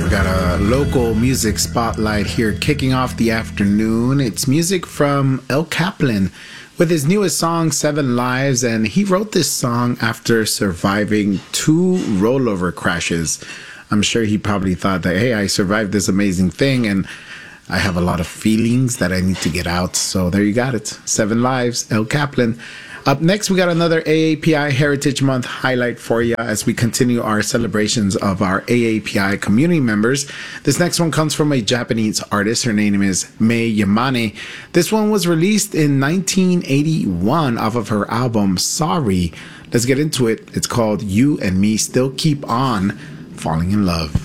We got a local music spotlight here kicking off the afternoon. It's music from El Kaplan with his newest song, Seven Lives, and he wrote this song after surviving 2 rollover crashes. I'm sure he probably thought that, hey, I survived this amazing thing and I have a lot of feelings that I need to get out. So there you got it. 7 Lives, El Kaplan. Up next, we got another AAPI Heritage Month highlight for you as we continue our celebrations of our AAPI community members. This next one comes from a Japanese artist. Her name is Mei Yamane. This one was released in 1981 off of her album Sorry. Let's get into it. It's called You and Me Still Keep On Falling in Love.